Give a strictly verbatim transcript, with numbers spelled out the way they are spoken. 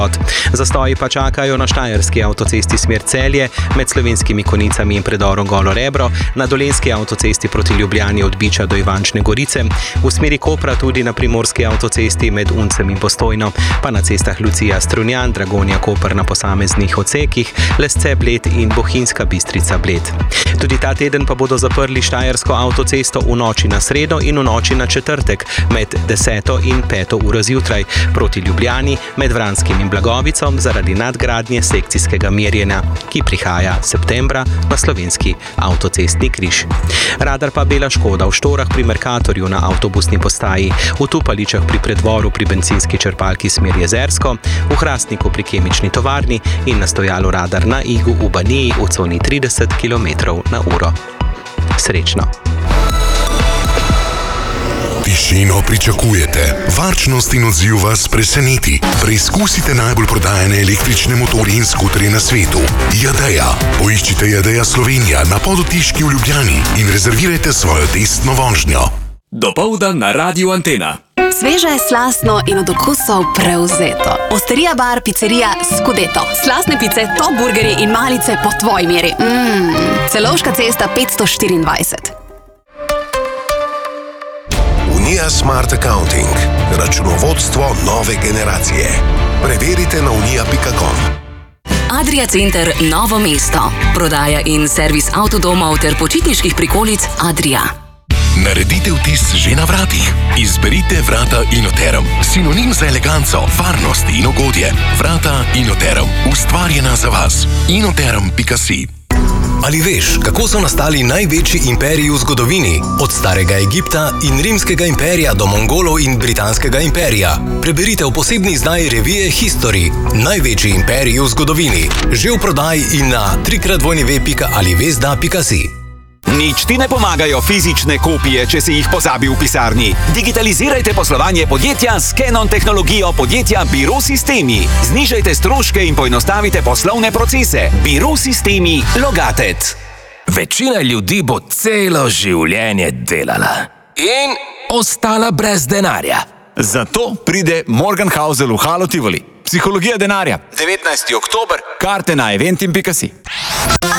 Zastoji pa čakajo na štajerski avtocesti smer Celje med Slovenskimi Konjicami in predorom Golo Rebro, na dolenjski avtocesti proti Ljubljani od Biča do Ivančne Gorice, v smeri Kopra tudi na primorski avtocesti med Uncem in Postojno, pa na cestah Lucija Strunjan, Dragonja Koper na posameznih odsekih, Lesce Bled in Bohinjska Bistrica Bled. Tudi ta teden pa bodo zaprli štajersko avtocesto v noči na sredo in v noči na četrtek med deseto in peto uro zjutraj proti Ljubljani med Vranskim in Blagovicom zaradi nadgradnje sekcijskega merjenja, ki prihaja septembra na slovenski avtocestni križ. Radar pa bela škoda v Štorah pri Mercatorju na avtobusni postaji, v Tupaličah pri predvoru pri bencinski črpalki smer Jezersko, v Hrastniku pri kemični tovarni in na stojalu radar na Igu v Baniji v coni trideset kilometrov na uro. Srečno! Tišino pričakujete, varčnost in odziv vas preseneti. Preizkusite najbolj prodajane električne motorje in skuterje na svetu. Jadeja. Poiščite Jadeja Slovenija na Podutiški v Ljubljani in rezervirajte svojo testno vožnjo. Dopoldan na Radiu Antena. Sveže, slastno in od okusov prevzeto. Osterija bar, pizzerija Scudetto. Slastne pice, top burgerji in malice po tvoji meri. Mmm, Celovška cesta petsto štiriindvajset. Unija Smart Accounting. Računovodstvo nove generacije. Preverite na unija pika com. Adria Center Novo mesto. Prodaja in servis avtodomov ter počitniških prikolic Adria. Naredite vtis že na vratih. Izberite vrata Inoterum. Sinonim za eleganco, varnost in ugodje. Vrata Inoterum. Ustvarjena za vas. inoterum pika si. Ali veš, kako so nastali največji imperiji v zgodovini? Od starega Egipta in rimskega imperija do Mongolov in britanskega imperija. Preberite v posebni izdaji revije History. Največji imperiji v zgodovini. Že v prodaji in na trikrat w pika alivezda pika si. Nič ti ne pomagajo fizične kopije, če si jih pozabi v pisarni. Digitalizirajte poslovanje podjetja s Canon tehnologijo podjetja Biro Sistemi. Znižajte stroške in poenostavite poslovne procese. Biro Sistemi Logatet. Večina ljudi bo celo življenje delala in ostala brez denarja. Zato pride Morgenhausel v Halo Tivoli. Psihologija denarja. devetnajsti oktober. Karte na eventim pika si.